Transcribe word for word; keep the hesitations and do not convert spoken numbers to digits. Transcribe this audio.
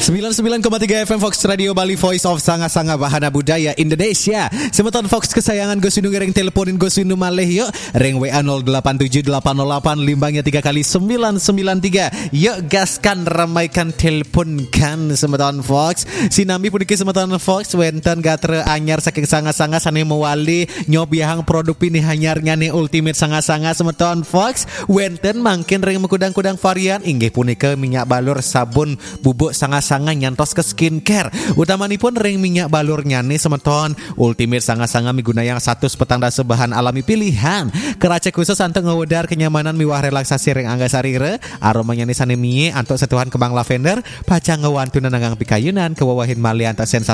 sembilan puluh sembilan koma tiga F M Fox Radio Bali, Voice of Sanga-Sanga Bahana Budaya Indonesia. Semeton Fox kesayangan Go Sinu ngereng teleponin Go Sinu maleh yuk. Reng W A nol delapan tujuh delapan nol delapan limbangnya tiga kali sembilan sembilan tiga. Yuk gaskan ramaikan teleponkan Semeton Fox. Sinambi puniki Semeton Fox wenten gatre anyar saking sanga-sanga sane mewali nyobiahang produk pini hanyarnya nih ultimate sanga-sanga Semeton Fox. Wenten mangkin reng mengkudang-kudang varian inggih punika minyak balur sabun bubuk sanga-sanga nyantos ke skincare. Utamanipun ring minyak balur nyane Semeton ultimate sanga-sanga miguna yang satu petanda sebahan alami pilihan. Kerace khusus untuk ngewedar kenyamanan miwah relaksasi ring angga sarire. Aromanya nih sane mie antuk setuhan kembang lavender. Pacang ngewantunan nangang pikayunan kewawahin mali antak sensasi